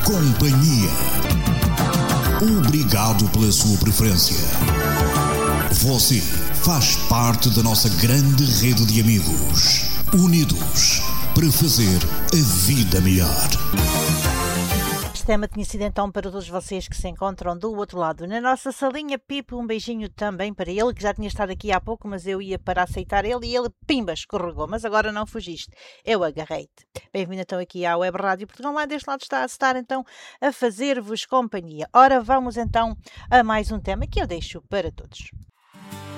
Companhia. Obrigado pela sua preferência. Você faz parte da nossa grande rede de amigos, unidos para fazer a vida melhor. Este tema tinha sido então para todos vocês que se encontram do outro lado na nossa salinha. Pipo, um beijinho também para ele, que já tinha estado aqui há pouco, mas eu ia para aceitar ele e ele, pimba, escorregou, mas agora não fugiste, eu agarrei-te. Bem-vindo então aqui à Web Rádio Portugal, lá deste lado está a estar então a fazer-vos companhia. Ora, vamos então a mais um tema que eu deixo para todos.